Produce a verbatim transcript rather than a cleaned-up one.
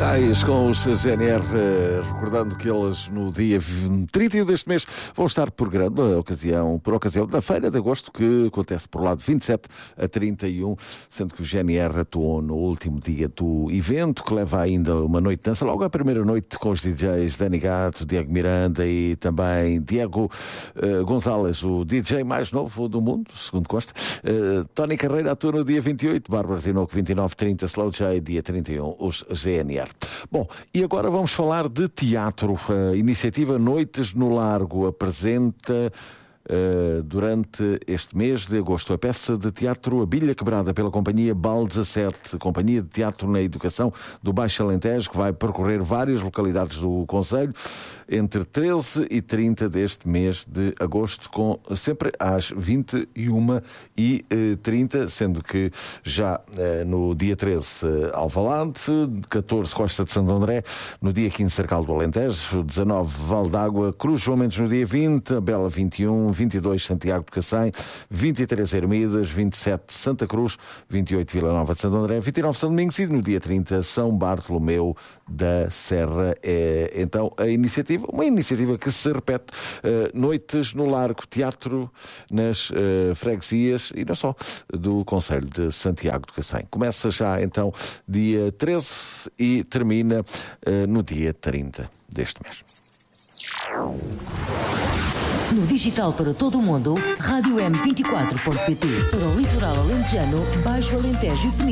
Musicais com os G N R, recordando que eles no dia trinta e um deste mês vão estar por grande ocasião, por ocasião da Feira de Agosto, que acontece por lá de vinte e sete a trinta e um, sendo que o G N R atuou no último dia do evento, que leva ainda uma noite de dança, logo a primeira noite com os D Js Dani Gato, Diego Miranda e também Diego uh, Gonzalez, o D J mais novo do mundo, segundo consta. Uh, Tony Carreira atua no dia vinte e oito, Bárbara Tinoco vinte e nove, trinta, Slow J, dia trinta e um, os G N R. Bom, e agora vamos falar de teatro. A iniciativa Noites no Largo apresenta Uh, durante este mês de agosto a peça de teatro A Bilha Quebrada, pela companhia Bal dezassete, companhia de teatro na educação do Baixo Alentejo, que vai percorrer várias localidades do concelho entre treze e trinta deste mês de agosto, com sempre às vinte e uma e trinta, sendo que já uh, no dia treze uh, Alvalade, catorze Costa de Santo André, no dia quinze Cercal do Alentejo, dezanove Val d'Água, Cruz João Mendes no dia vinte, a Bela vinte e um, vinte e dois Santiago de Cacém, vinte e três Ermidas, vinte e sete Santa Cruz, vinte e oito Vila Nova de Santo André, vinte e nove São Domingos e no dia trinta São Bartolomeu da Serra. É então a iniciativa, uma iniciativa que se repete, uh, Noites no Largo, teatro nas uh, freguesias e não só, do concelho de Santiago de Cacém. Começa já então dia treze e termina uh, no dia trinta deste mês. No digital para todo o mundo, rádio m vinte e quatro ponto pt. Para o litoral alentejano, Baixo Alentejo e Península.